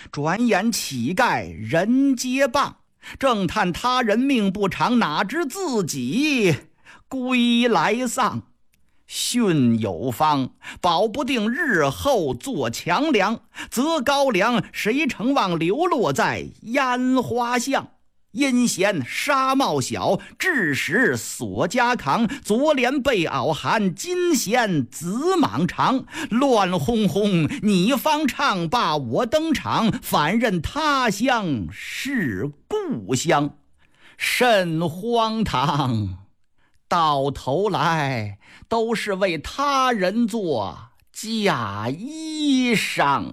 转眼乞丐人皆谤，正叹他人命不长，哪知自己归来丧。训有方，保不定日后做强梁，择高粱，谁承望流落在烟花巷。阴险纱帽小，致使锁家扛，左脸被袄寒，金弦紫蟒长。乱哄哄，你方唱罢我登场，反认他乡是故乡，甚荒唐！到头来都是为他人做假衣裳。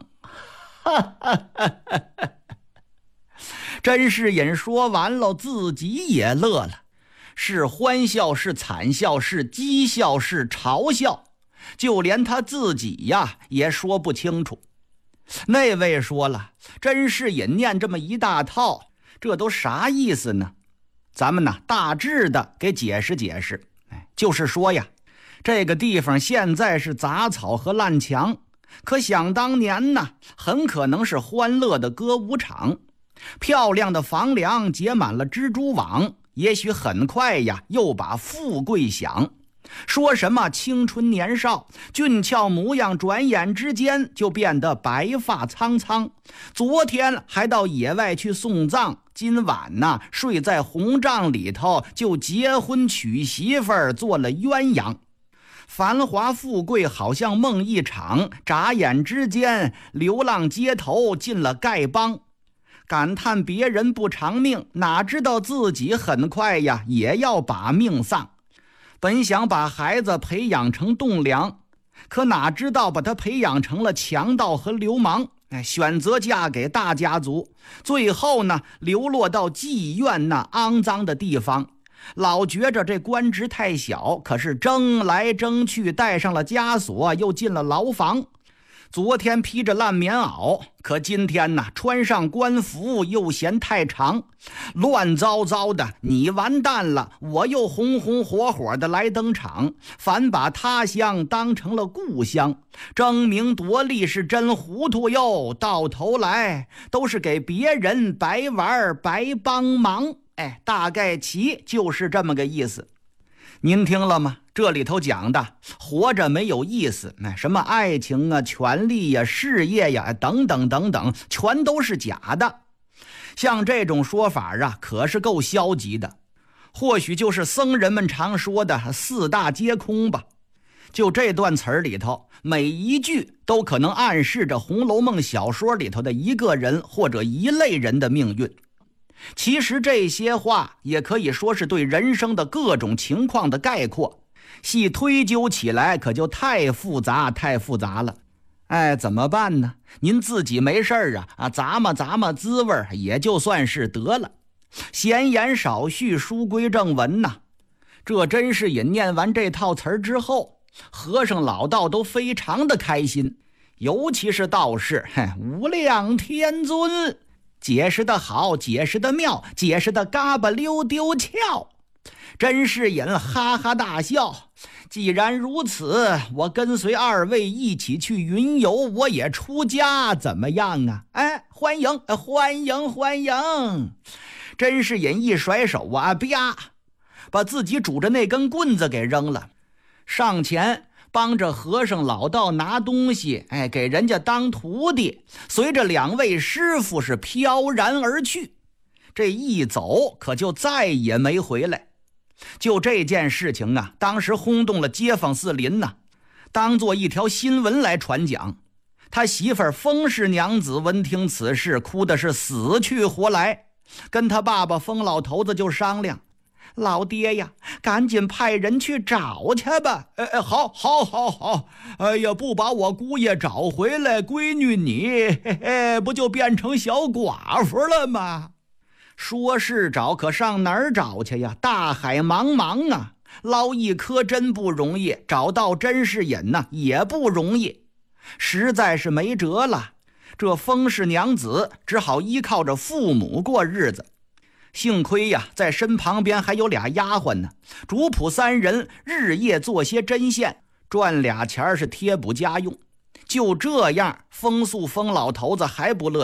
甄士隐说完了，自己也乐了，是欢笑，是惨笑，是讥笑，是嘲笑，就连他自己呀也说不清楚。那位说了，甄士隐念这么一大套，这都啥意思呢？咱们呢大致的给解释解释。就是说呀，这个地方现在是杂草和烂墙，可想当年呢，很可能是欢乐的歌舞场。漂亮的房梁结满了蜘蛛网，也许很快呀又把富贵享。说什么青春年少俊俏模样，转眼之间就变得白发苍苍。昨天还到野外去送葬，今晚呢睡在红帐里头，就结婚娶媳妇儿，做了鸳鸯。繁华富贵好像梦一场，眨眼之间流浪街头进了丐帮。感叹别人不长命，哪知道自己很快呀也要把命丧。本想把孩子培养成栋梁，可哪知道把他培养成了强盗和流氓。选择嫁给大家族，最后呢流落到妓院那肮脏的地方。老觉着这官职太小，可是争来争去，带上了枷锁，又进了牢房。昨天披着烂棉袄，可今天呢穿上官服又嫌太长，乱糟糟的。你完蛋了，我又红红火火的来登场，反把他乡当成了故乡，争名夺利是真糊涂哟，到头来都是给别人白玩白帮忙。大概其就是这么个意思。您听了吗？这里头讲的活着没有意思，什么爱情啊、权利呀、事业呀等等等等，全都是假的。像这种说法啊，可是够消极的。或许就是僧人们常说的四大皆空吧。就这段词儿里头，每一句都可能暗示着《红楼梦》小说里头的一个人或者一类人的命运。其实这些话也可以说是对人生的各种情况的概括，细推究起来可就太复杂了。怎么办呢？您自己没事啊咂摸滋味也就算是得了。闲言少叙，书归正文呐。这甄士隐念完这套词儿之后，和尚老道都非常的开心，尤其是道士无量天尊，解释的好，解释的妙，解释的嘎巴溜丢翘。甄士隐哈哈大笑，既然如此，我跟随二位一起去云游，我也出家怎么样啊？欢迎欢迎欢迎！甄士隐一甩手啊，啪，把自己拄着那根棍子给扔了，上前帮着和尚老道拿东西，给人家当徒弟，随着两位师傅是飘然而去。这一走可就再也没回来。就这件事情啊，当时轰动了街坊四邻呐，当做一条新闻来传讲。他媳妇儿封氏娘子闻听此事，哭的是死去活来，跟他爸爸封老头子就商量，老爹呀，赶紧派人去找去吧。好。哎呀，不把我姑爷找回来，闺女你不就变成小寡妇了吗？说是找，可上哪儿找去呀？大海茫茫啊，捞一颗真不容易，找到甄士隐呢也不容易，实在是没辙了。这封氏娘子只好依靠着父母过日子。幸亏呀，在身旁边还有俩丫鬟呢，主仆三人日夜做些针线，赚俩钱是贴补家用。就这样，封素封老头子还不乐